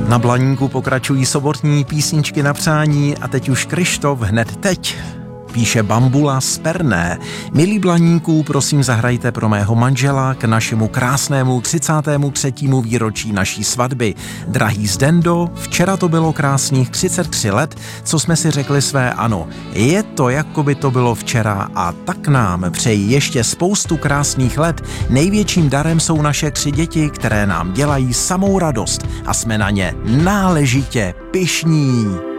Na Blaníku pokračují sobotní písničky na přání a teď už Kryštof hned teď píše Bambula z Perné. Milí Blaníků, prosím zahrajte pro mého manžela k našemu krásnému 33. výročí naší svatby. Drahý Zdendo, včera to bylo krásných 33 let, co jsme si řekli své ano. Je to, jako by to bylo včera a tak nám přeji ještě spoustu krásných let. Největším darem jsou naše 3 děti, které nám dělají samou radost a jsme na ně náležitě pyšní.